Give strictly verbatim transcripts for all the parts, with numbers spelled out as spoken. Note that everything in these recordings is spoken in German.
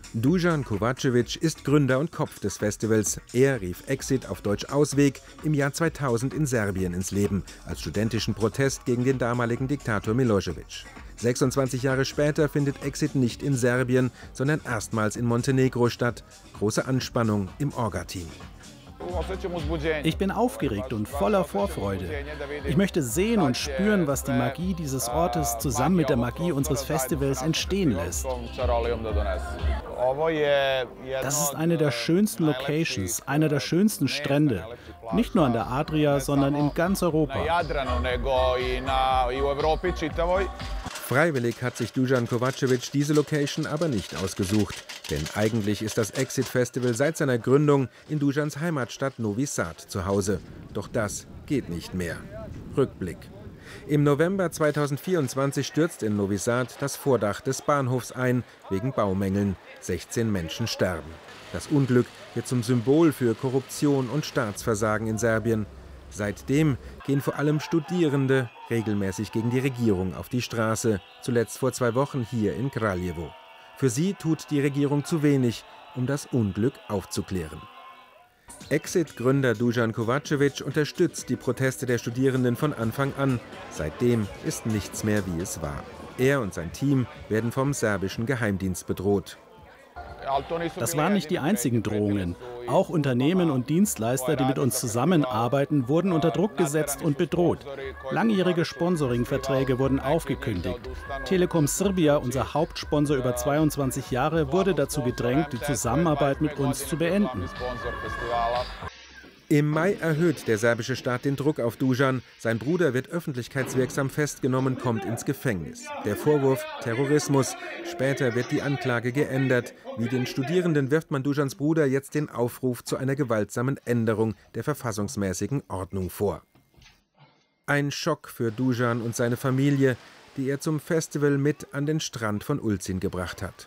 Dusan Kovačević ist Gründer und Kopf des Festivals. Er rief Exit, auf Deutsch Ausweg, im Jahr zweitausend in Serbien ins Leben, als studentischen Protest gegen den damaligen Diktator Milošević. sechsundzwanzig Jahre später findet Exit nicht in Serbien, sondern erstmals in Montenegro statt. Große Anspannung im Orga-Team. Ich bin aufgeregt und voller Vorfreude. Ich möchte sehen und spüren, was die Magie dieses Ortes zusammen mit der Magie unseres Festivals entstehen lässt. Das ist eine der schönsten Locations, einer der schönsten Strände. Nicht nur an der Adria, sondern in ganz Europa. Freiwillig hat sich Dusan Kovačević diese Location aber nicht ausgesucht. Denn eigentlich ist das Exit-Festival seit seiner Gründung in Dusans Heimatstadt Novi Sad zu Hause. Doch das geht nicht mehr. Rückblick. Im November zweitausendvierundzwanzig stürzt in Novi Sad das Vordach des Bahnhofs ein, wegen Baumängeln. sechzehn Menschen sterben. Das Unglück wird zum Symbol für Korruption und Staatsversagen in Serbien. Seitdem gehen vor allem Studierende regelmäßig gegen die Regierung auf die Straße, zuletzt vor zwei Wochen hier in Kraljevo. Für sie tut die Regierung zu wenig, um das Unglück aufzuklären. Exit-Gründer Dusan Kovačević unterstützt die Proteste der Studierenden von Anfang an. Seitdem ist nichts mehr, wie es war. Er und sein Team werden vom serbischen Geheimdienst bedroht. Das waren nicht die einzigen Drohungen. Auch Unternehmen und Dienstleister, die mit uns zusammenarbeiten, wurden unter Druck gesetzt und bedroht. Langjährige Sponsoringverträge wurden aufgekündigt. Telekom Srbija, unser Hauptsponsor über zweiundzwanzig Jahre, wurde dazu gedrängt, die Zusammenarbeit mit uns zu beenden. Im Mai erhöht der serbische Staat den Druck auf Dusan. Sein Bruder wird öffentlichkeitswirksam festgenommen, kommt ins Gefängnis. Der Vorwurf Terrorismus. Später wird die Anklage geändert. Wie den Studierenden wirft man Dusans Bruder jetzt den Aufruf zu einer gewaltsamen Änderung der verfassungsmäßigen Ordnung vor. Ein Schock für Dusan und seine Familie, die er zum Festival mit an den Strand von Ulcinj gebracht hat.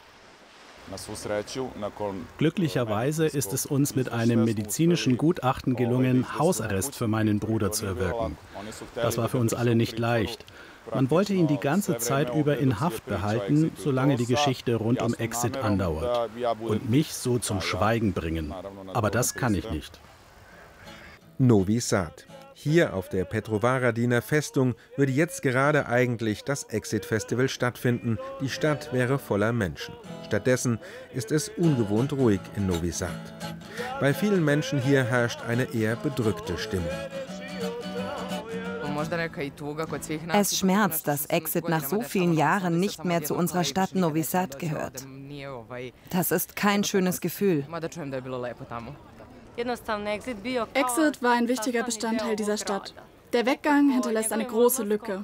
Glücklicherweise ist es uns mit einem medizinischen Gutachten gelungen, Hausarrest für meinen Bruder zu erwirken. Das war für uns alle nicht leicht. Man wollte ihn die ganze Zeit über in Haft behalten, solange die Geschichte rund um Exit andauert. Und mich so zum Schweigen bringen. Aber das kann ich nicht. Novi Sad. Hier auf der Petrovaradiner Festung würde jetzt gerade eigentlich das Exit-Festival stattfinden. Die Stadt wäre voller Menschen. Stattdessen ist es ungewohnt ruhig in Novi Sad. Bei vielen Menschen hier herrscht eine eher bedrückte Stimmung. Es schmerzt, dass Exit nach so vielen Jahren nicht mehr zu unserer Stadt Novi Sad gehört. Das ist kein schönes Gefühl. Exit war ein wichtiger Bestandteil dieser Stadt. Der Weggang hinterlässt eine große Lücke.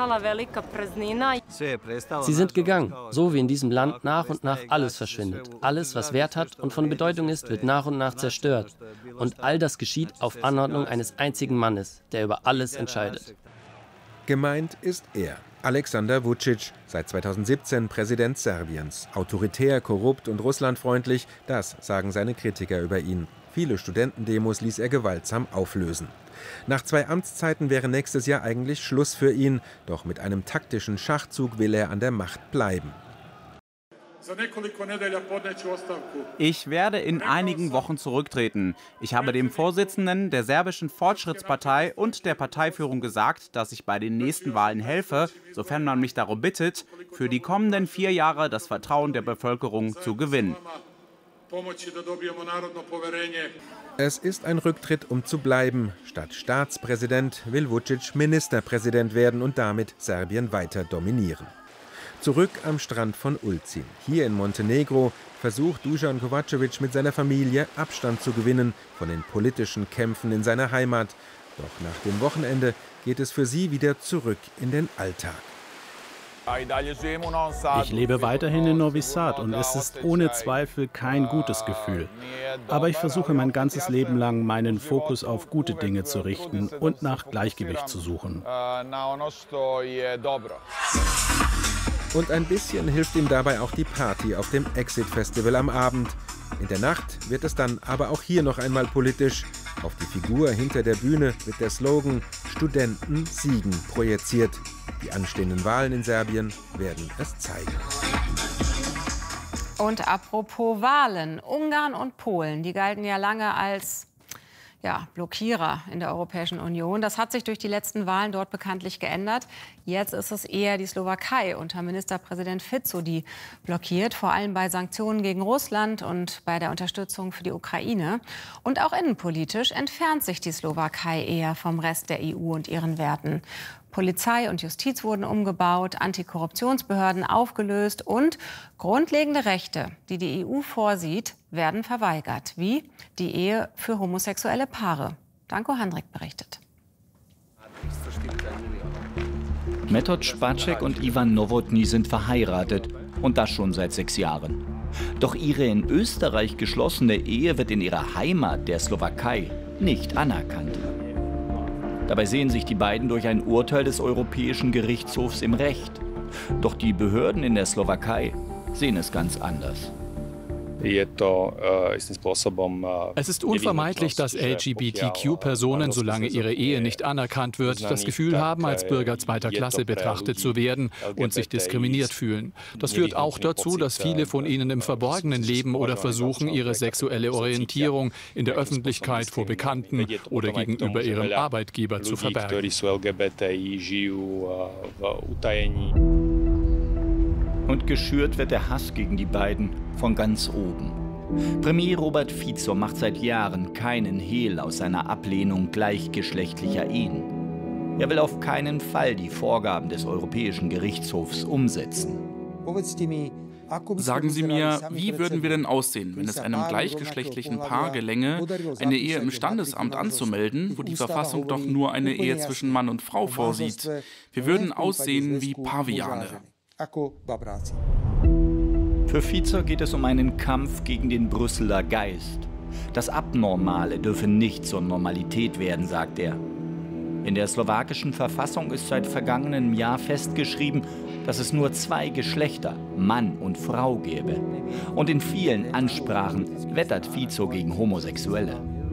Sie sind gegangen, so wie in diesem Land nach und nach alles verschwindet. Alles, was Wert hat und von Bedeutung ist, wird nach und nach zerstört. Und all das geschieht auf Anordnung eines einzigen Mannes, der über alles entscheidet. Gemeint ist er, Aleksandar Vučić, seit zweitausendsiebzehn Präsident Serbiens. Autoritär, korrupt und russlandfreundlich, das sagen seine Kritiker über ihn. Viele Studentendemos ließ er gewaltsam auflösen. Nach zwei Amtszeiten wäre nächstes Jahr eigentlich Schluss für ihn. Doch mit einem taktischen Schachzug will er an der Macht bleiben. Ich werde in einigen Wochen zurücktreten. Ich habe dem Vorsitzenden der serbischen Fortschrittspartei und der Parteiführung gesagt, dass ich bei den nächsten Wahlen helfe, sofern man mich darum bittet, für die kommenden vier Jahre das Vertrauen der Bevölkerung zu gewinnen. Es ist ein Rücktritt, um zu bleiben. Statt Staatspräsident will Vučić Ministerpräsident werden und damit Serbien weiter dominieren. Zurück am Strand von Ulcinj. Hier in Montenegro versucht Dusan Kovačević mit seiner Familie Abstand zu gewinnen von den politischen Kämpfen in seiner Heimat. Doch nach dem Wochenende geht es für sie wieder zurück in den Alltag. Ich lebe weiterhin in Novi Sad und es ist ohne Zweifel kein gutes Gefühl. Aber ich versuche mein ganzes Leben lang, meinen Fokus auf gute Dinge zu richten und nach Gleichgewicht zu suchen. Und ein bisschen hilft ihm dabei auch die Party auf dem Exit-Festival am Abend. In der Nacht wird es dann aber auch hier noch einmal politisch. Auf die Figur hinter der Bühne wird der Slogan „Studenten siegen“ projiziert. Die anstehenden Wahlen in Serbien werden es zeigen. Und apropos Wahlen, Ungarn und Polen, die galten ja lange als ja, Blockierer in der Europäischen Union. Das hat sich durch die letzten Wahlen dort bekanntlich geändert. Jetzt ist es eher die Slowakei unter Ministerpräsident Fico, die blockiert, vor allem bei Sanktionen gegen Russland und bei der Unterstützung für die Ukraine. Und auch innenpolitisch entfernt sich die Slowakei eher vom Rest der E U und ihren Werten. Polizei und Justiz wurden umgebaut, Antikorruptionsbehörden aufgelöst und grundlegende Rechte, die die E U vorsieht, werden verweigert, wie die Ehe für homosexuelle Paare. Danko Handrik berichtet. Metod Spacek und Ivan Nowotny sind verheiratet und das schon seit sechs Jahren. Doch ihre in Österreich geschlossene Ehe wird in ihrer Heimat, der Slowakei, nicht anerkannt. Dabei sehen sich die beiden durch ein Urteil des Europäischen Gerichtshofs im Recht. Doch die Behörden in der Slowakei sehen es ganz anders. Es ist unvermeidlich, dass L G B T Q-Personen, solange ihre Ehe nicht anerkannt wird, das Gefühl haben, als Bürger zweiter Klasse betrachtet zu werden und sich diskriminiert fühlen. Das führt auch dazu, dass viele von ihnen im Verborgenen leben oder versuchen, ihre sexuelle Orientierung in der Öffentlichkeit vor Bekannten oder gegenüber ihrem Arbeitgeber zu verbergen. Und geschürt wird der Hass gegen die beiden von ganz oben. Premier Robert Fico macht seit Jahren keinen Hehl aus seiner Ablehnung gleichgeschlechtlicher Ehen. Er will auf keinen Fall die Vorgaben des Europäischen Gerichtshofs umsetzen. Sagen Sie mir, wie würden wir denn aussehen, wenn es einem gleichgeschlechtlichen Paar gelänge, eine Ehe im Standesamt anzumelden, wo die Verfassung doch nur eine Ehe zwischen Mann und Frau vorsieht? Wir würden aussehen wie Paviane. Für Fico geht es um einen Kampf gegen den Brüsseler Geist. Das Abnormale dürfe nicht zur Normalität werden, sagt er. In der slowakischen Verfassung ist seit vergangenem Jahr festgeschrieben, dass es nur zwei Geschlechter, Mann und Frau gäbe. Und in vielen Ansprachen wettert Fico gegen Homosexuelle.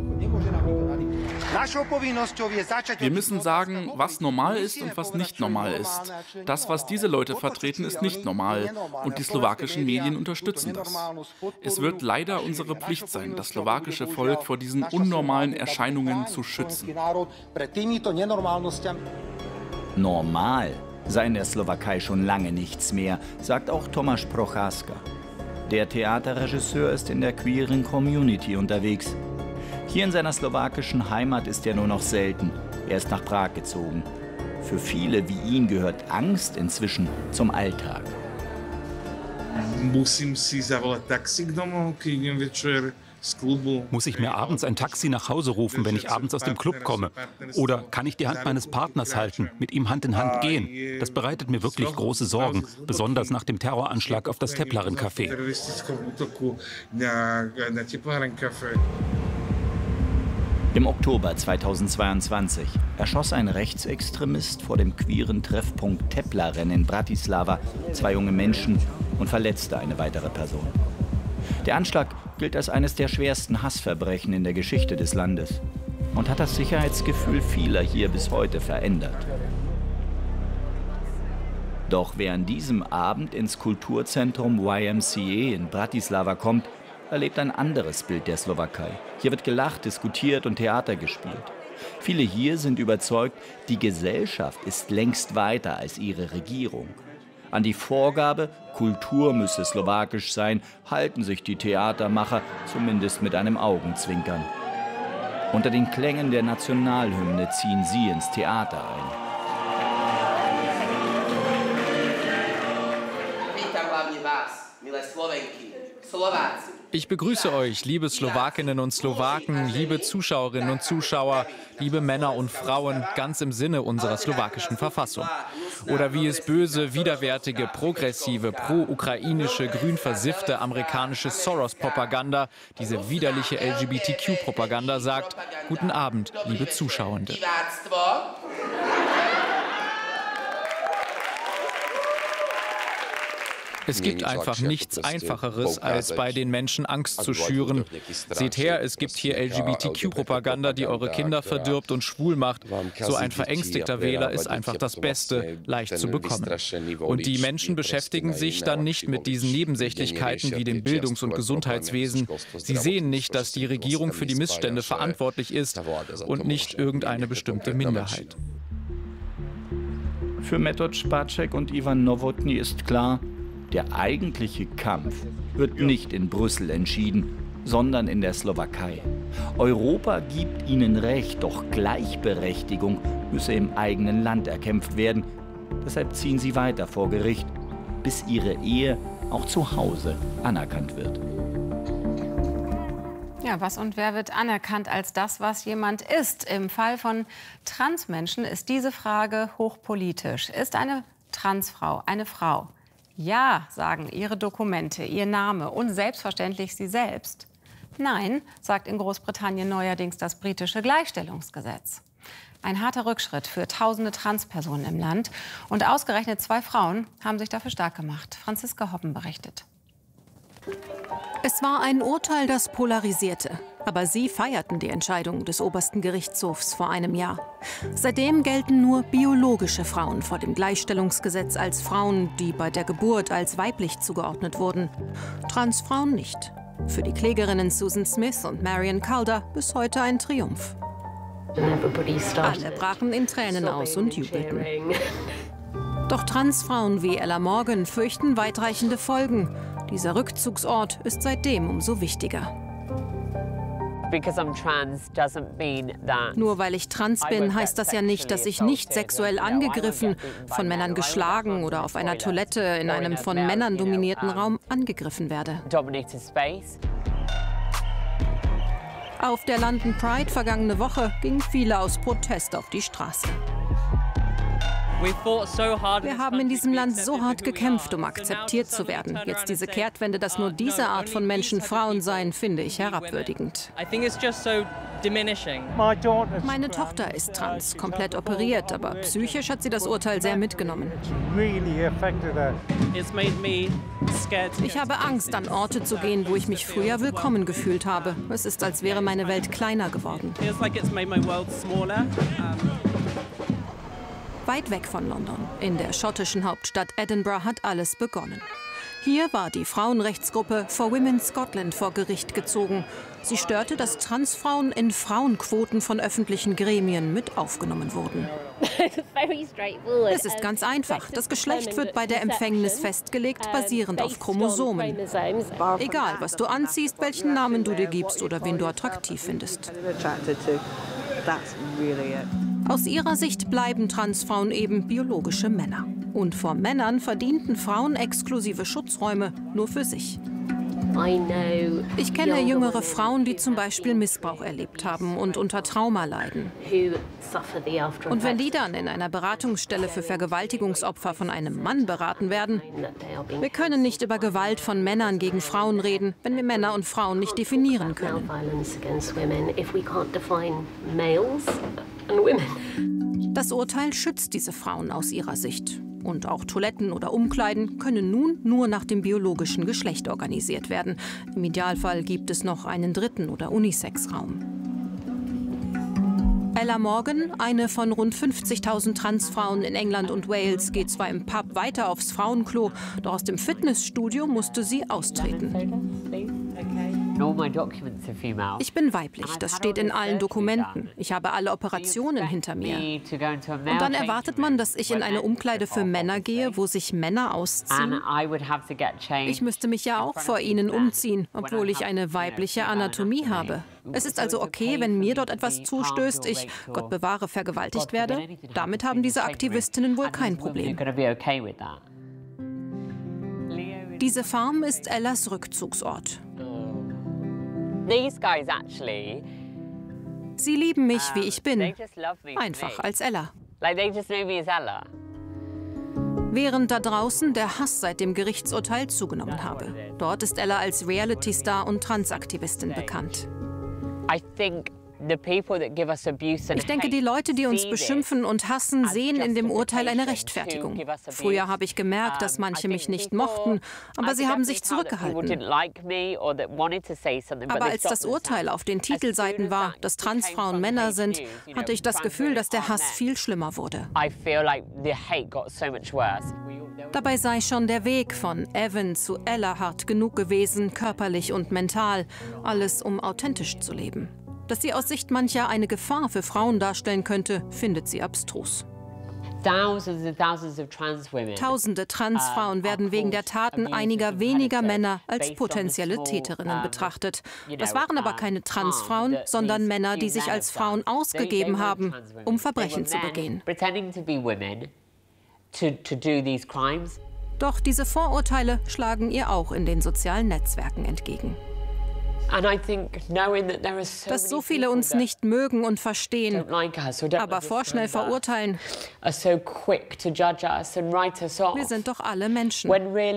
Wir müssen sagen, was normal ist und was nicht normal ist. Das, was diese Leute vertreten, ist nicht normal. Und die slowakischen Medien unterstützen das. Es wird leider unsere Pflicht sein, das slowakische Volk vor diesen unnormalen Erscheinungen zu schützen. Normal sei in der Slowakei schon lange nichts mehr, sagt auch Tomáš Procházka. Der Theaterregisseur ist in der queeren Community unterwegs. Hier in seiner slowakischen Heimat ist er nur noch selten. Er ist nach Prag gezogen. Für viele wie ihn gehört Angst inzwischen zum Alltag. Muss ich mir abends ein Taxi nach Hause rufen, wenn ich abends aus dem Club komme? Oder kann ich die Hand meines Partners halten, mit ihm Hand in Hand gehen? Das bereitet mir wirklich große Sorgen, besonders nach dem Terroranschlag auf das Teplaren-Café. Im Oktober zweitausendzweiundzwanzig erschoss ein Rechtsextremist vor dem queeren Treffpunkt Teplaren in Bratislava zwei junge Menschen und verletzte eine weitere Person. Der Anschlag gilt als eines der schwersten Hassverbrechen in der Geschichte des Landes und hat das Sicherheitsgefühl vieler hier bis heute verändert. Doch wer an diesem Abend ins Kulturzentrum Y M C A in Bratislava kommt, erlebt ein anderes Bild der Slowakei. Hier wird gelacht, diskutiert und Theater gespielt. Viele hier sind überzeugt, die Gesellschaft ist längst weiter als ihre Regierung. An die Vorgabe, Kultur müsse slowakisch sein, halten sich die Theatermacher zumindest mit einem Augenzwinkern. Unter den Klängen der Nationalhymne ziehen sie ins Theater ein. Ich begrüße euch, liebe Slowakinnen und Slowaken, liebe Zuschauerinnen und Zuschauer, liebe Männer und Frauen, ganz im Sinne unserer slowakischen Verfassung. Oder wie es böse, widerwärtige, progressive, pro-ukrainische, grün versiffte amerikanische Soros-Propaganda, diese widerliche L G B T Q-Propaganda sagt: Guten Abend, liebe Zuschauende. Es gibt einfach nichts Einfacheres, als bei den Menschen Angst zu schüren. Seht her, es gibt hier L G B T Q-Propaganda, die eure Kinder verdirbt und schwul macht. So ein verängstigter Wähler ist einfach das Beste, leicht zu bekommen. Und die Menschen beschäftigen sich dann nicht mit diesen Nebensächlichkeiten wie dem Bildungs- und Gesundheitswesen. Sie sehen nicht, dass die Regierung für die Missstände verantwortlich ist und nicht irgendeine bestimmte Minderheit. Für Metod Spacek und Ivan Nowotny ist klar, der eigentliche Kampf wird nicht in Brüssel entschieden, sondern in der Slowakei. Europa gibt ihnen Recht, doch Gleichberechtigung müsse im eigenen Land erkämpft werden. Deshalb ziehen sie weiter vor Gericht, bis ihre Ehe auch zu Hause anerkannt wird. Ja, was und wer wird anerkannt als das, was jemand ist? Im Fall von Transmenschen ist diese Frage hochpolitisch. Ist eine Transfrau eine Frau? Ja, sagen ihre Dokumente, ihr Name und selbstverständlich sie selbst. Nein, sagt in Großbritannien neuerdings das britische Gleichstellungsgesetz. Ein harter Rückschritt für tausende Transpersonen im Land. Und ausgerechnet zwei Frauen haben sich dafür stark gemacht. Franziska Hoppen berichtet. Es war ein Urteil, das polarisierte. Aber sie feierten die Entscheidung des obersten Gerichtshofs vor einem Jahr. Seitdem gelten nur biologische Frauen vor dem Gleichstellungsgesetz als Frauen, die bei der Geburt als weiblich zugeordnet wurden. Transfrauen nicht. Für die Klägerinnen Susan Smith und Marion Calder bis heute ein Triumph. Alle brachen in Tränen aus und jubelten. Doch Transfrauen wie Ella Morgan fürchten weitreichende Folgen. Dieser Rückzugsort ist seitdem umso wichtiger. Nur weil ich trans bin, heißt das ja nicht, dass ich nicht sexuell angegriffen, von Männern geschlagen oder auf einer Toilette in einem von Männern dominierten Raum angegriffen werde. Auf der London Pride vergangene Woche gingen viele aus Protest auf die Straße. Wir haben in diesem Land so hart gekämpft, um akzeptiert zu werden. Jetzt diese Kehrtwende, dass nur diese Art von Menschen Frauen seien, finde ich herabwürdigend. Meine Tochter ist trans, komplett operiert, aber psychisch hat sie das Urteil sehr mitgenommen. Ich habe Angst, an Orte zu gehen, wo ich mich früher willkommen gefühlt habe. Es ist, als wäre meine Welt kleiner geworden. Weit weg von London, in der schottischen Hauptstadt Edinburgh, hat alles begonnen. Hier war die Frauenrechtsgruppe For Women Scotland vor Gericht gezogen. Sie störte, dass Transfrauen in Frauenquoten von öffentlichen Gremien mit aufgenommen wurden. Es ist ganz einfach. Das Geschlecht wird bei der Empfängnis festgelegt, basierend auf Chromosomen. Egal, was du anziehst, welchen Namen du dir gibst oder wen du attraktiv findest. Aus ihrer Sicht bleiben Transfrauen eben biologische Männer. Und vor Männern verdienten Frauen exklusive Schutzräume nur für sich. Ich kenne jüngere Frauen, die zum Beispiel Missbrauch erlebt haben und unter Trauma leiden. Und wenn die dann in einer Beratungsstelle für Vergewaltigungsopfer von einem Mann beraten werden, wir können nicht über Gewalt von Männern gegen Frauen reden, wenn wir Männer und Frauen nicht definieren können. Das Urteil schützt diese Frauen aus ihrer Sicht. Und auch Toiletten oder Umkleiden können nun nur nach dem biologischen Geschlecht organisiert werden. Im Idealfall gibt es noch einen dritten oder Unisex-Raum. Ella Morgan, eine von rund fünfzigtausend Transfrauen in England und Wales, geht zwar im Pub weiter aufs Frauenklo, doch aus dem Fitnessstudio musste sie austreten. Ich bin weiblich, das steht in allen Dokumenten. Ich habe alle Operationen hinter mir. Und dann erwartet man, dass ich in eine Umkleide für Männer gehe, wo sich Männer ausziehen. Ich müsste mich ja auch vor ihnen umziehen, obwohl ich eine weibliche Anatomie habe. Es ist also okay, wenn mir dort etwas zustößt, ich, Gott bewahre, vergewaltigt werde. Damit haben diese Aktivistinnen wohl kein Problem. Diese Farm ist Ellas Rückzugsort. Sie lieben mich, wie ich bin, einfach als Ella. Während da draußen der Hass seit dem Gerichtsurteil zugenommen habe. Dort ist Ella als Reality-Star und Transaktivistin bekannt. Ich denke, die Leute, die uns beschimpfen und hassen, sehen in dem Urteil eine Rechtfertigung. Früher habe ich gemerkt, dass manche mich nicht mochten, aber sie haben sich zurückgehalten. Aber als das Urteil auf den Titelseiten war, dass Transfrauen Männer sind, hatte ich das Gefühl, dass der Hass viel schlimmer wurde. Dabei sei schon der Weg von Evan zu Ella hart genug gewesen, körperlich und mental, alles um authentisch zu leben. Dass sie aus Sicht mancher eine Gefahr für Frauen darstellen könnte, findet sie abstrus. Tausende Transfrauen werden wegen der Taten einiger weniger Männer als potenzielle Täterinnen betrachtet. Das waren aber keine Transfrauen, sondern Männer, die sich als Frauen ausgegeben haben, um Verbrechen zu begehen. Doch diese Vorurteile schlagen ihr auch in den sozialen Netzwerken entgegen. Dass so viele uns nicht mögen und verstehen, aber vorschnell verurteilen. Wir sind doch alle Menschen.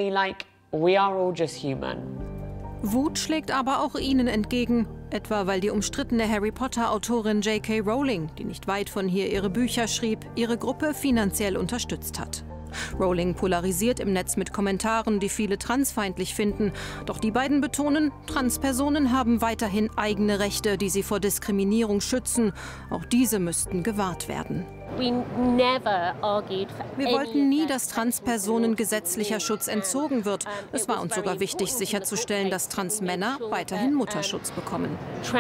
Wut schlägt aber auch ihnen entgegen, etwa weil die umstrittene Harry-Potter-Autorin J K Rowling, die nicht weit von hier ihre Bücher schrieb, ihre Gruppe finanziell unterstützt hat. Rowling polarisiert im Netz mit Kommentaren, die viele transfeindlich finden. Doch die beiden betonen, Transpersonen haben weiterhin eigene Rechte, die sie vor Diskriminierung schützen. Auch diese müssten gewahrt werden. Wir wollten nie, dass Transpersonen gesetzlicher Schutz entzogen wird. Es war uns sogar wichtig, sicherzustellen, dass Transmänner weiterhin Mutterschutz bekommen.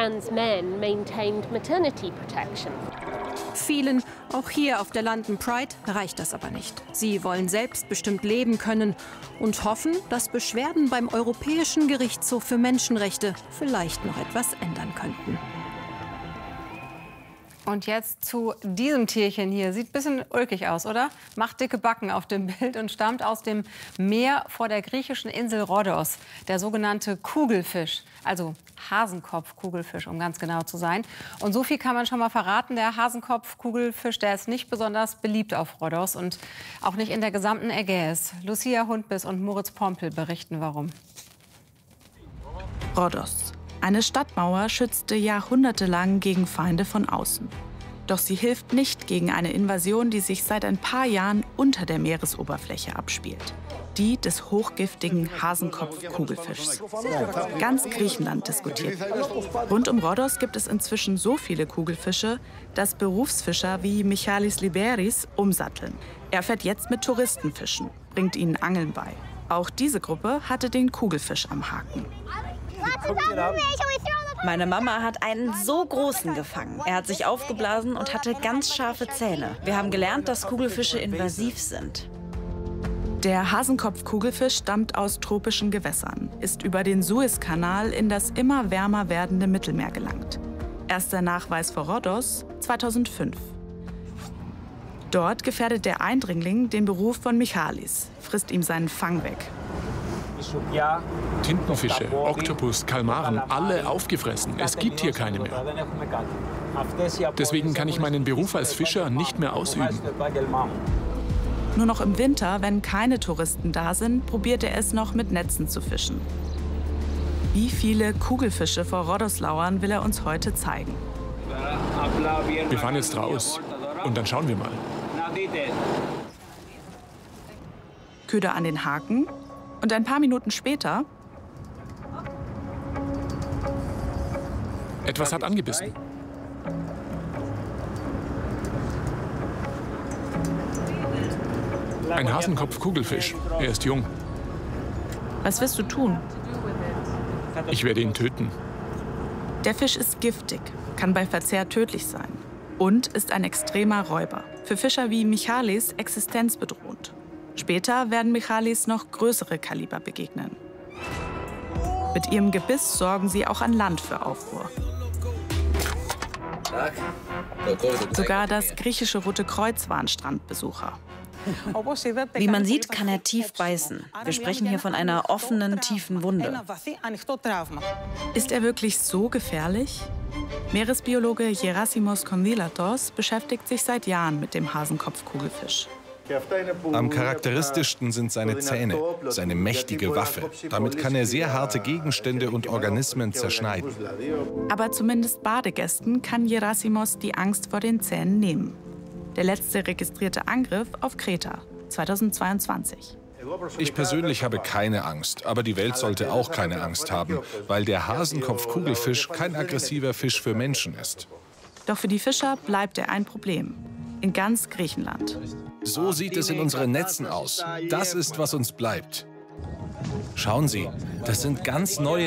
Vielen, auch hier auf der London Pride, reicht das aber nicht. Sie wollen selbstbestimmt leben können und hoffen, dass Beschwerden beim Europäischen Gerichtshof für Menschenrechte vielleicht noch etwas ändern könnten. Und jetzt zu diesem Tierchen hier. Sieht ein bisschen ulkig aus, oder? Macht dicke Backen auf dem Bild und stammt aus dem Meer vor der griechischen Insel Rhodos. Der sogenannte Kugelfisch, also Hasenkopf-Kugelfisch, um ganz genau zu sein. Und so viel kann man schon mal verraten. Der Hasenkopf-Kugelfisch, der ist nicht besonders beliebt auf Rhodos und auch nicht in der gesamten Ägäis. Lucia Hundbiss und Moritz Pompel berichten, warum. Rhodos. Eine Stadtmauer schützte jahrhundertelang gegen Feinde von außen. Doch sie hilft nicht gegen eine Invasion, die sich seit ein paar Jahren unter der Meeresoberfläche abspielt. Die des hochgiftigen Hasenkopf-Kugelfischs. Ganz Griechenland diskutiert. Rund um Rhodos gibt es inzwischen so viele Kugelfische, dass Berufsfischer wie Michalis Liberis umsatteln. Er fährt jetzt mit Touristenfischen, bringt ihnen Angeln bei. Auch diese Gruppe hatte den Kugelfisch am Haken. Meine Mama hat einen so großen gefangen. Er hat sich aufgeblasen und hatte ganz scharfe Zähne. Wir haben gelernt, dass Kugelfische invasiv sind. Der Hasenkopf-Kugelfisch stammt aus tropischen Gewässern, ist über den Suezkanal in das immer wärmer werdende Mittelmeer gelangt. Erster Nachweis vor Rhodos zweitausendfünf. Dort gefährdet der Eindringling den Beruf von Michalis, frisst ihm seinen Fang weg. Tintenfische, Oktopus, Kalmaren, alle aufgefressen. Es gibt hier keine mehr. Deswegen kann ich meinen Beruf als Fischer nicht mehr ausüben. Nur noch im Winter, wenn keine Touristen da sind, probiert er es noch mit Netzen zu fischen. Wie viele Kugelfische vor Rhodos lauern, will er uns heute zeigen. Wir fahren jetzt raus und dann schauen wir mal. Köder an den Haken. Und ein paar Minuten später... Etwas hat angebissen. Ein Hasenkopf-Kugelfisch. Er ist jung. Was wirst du tun? Ich werde ihn töten. Der Fisch ist giftig, kann bei Verzehr tödlich sein und ist ein extremer Räuber. Für Fischer wie Michalis existenzbedrohend. Später werden Michalis noch größere Kaliber begegnen. Mit ihrem Gebiss sorgen sie auch an Land für Aufruhr. Sogar das griechische Rote Kreuz waren Strandbesucher. Wie man sieht, kann er tief beißen. Wir sprechen hier von einer offenen, tiefen Wunde. Ist er wirklich so gefährlich? Meeresbiologe Gerasimos Kondylatos beschäftigt sich seit Jahren mit dem Hasenkopf-Kugelfisch. Am charakteristischsten sind seine Zähne, seine mächtige Waffe. Damit kann er sehr harte Gegenstände und Organismen zerschneiden. Aber zumindest Badegästen kann Gerasimos die Angst vor den Zähnen nehmen. Der letzte registrierte Angriff auf Kreta, zweitausendzweiundzwanzig. Ich persönlich habe keine Angst, aber die Welt sollte auch keine Angst haben, weil der Hasenkopf-Kugelfisch kein aggressiver Fisch für Menschen ist. Doch für die Fischer bleibt er ein Problem. In ganz Griechenland. So sieht es in unseren Netzen aus. Das ist, was uns bleibt. Schauen Sie, das sind ganz neue